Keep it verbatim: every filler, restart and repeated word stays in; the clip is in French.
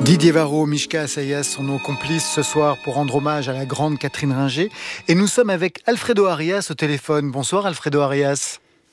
Didier Varro, Mishka Assayas sont nos complices ce soir pour rendre hommage à la grande Catherine Ringer. Et nous sommes avec Alfredo Arias au téléphone. Bonsoir Alfredo Arias.